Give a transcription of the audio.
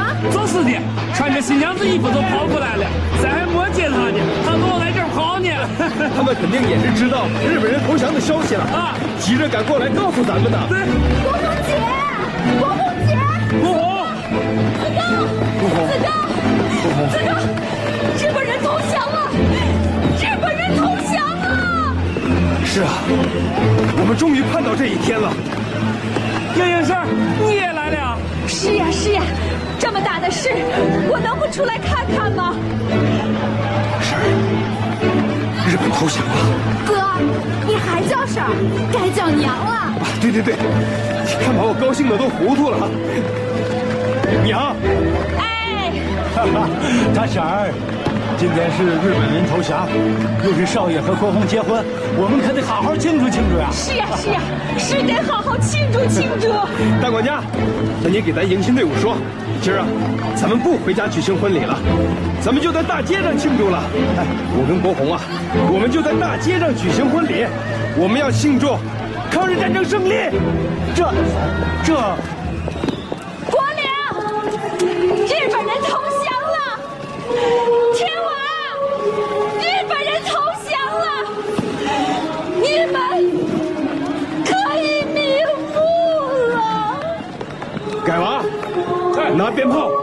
就是的，穿着新娘子衣服都跑过来了，咱还没接他呢，他跟我来这儿跑呢。 他们肯定也是知道日本人投降的消息了啊，急着赶过来告诉咱们的。 对， 国红姐，国红姐， 国红， 子刚，子刚，日本人投降了，日本人投降了。 是啊，我们终于盼到这一天了。 英英婶，你也来了？ 是呀是呀，这么大的事，我能不出来看看吗？ 婶儿，日本投降了。 哥，你还叫婶儿，该叫娘了。 啊，对对对，你看把我高兴的都糊涂了。娘， 哎， 哈哈，大婶儿，今天是日本人投降，又是少爷和国红结婚，我们可得好好庆祝庆祝呀！ 是呀是呀，是得好好庆祝庆祝。 大管家，那你给咱迎亲队伍说，今儿啊，咱们不回家举行婚礼了，咱们就在大街上庆祝了。哎，我跟国红啊，我们就在大街上举行婚礼，我们要庆祝抗日战争胜利。这。 国领，日本人投降了！天王，日本人投降了！你们可以瞑目了。 改娃，拿鞭炮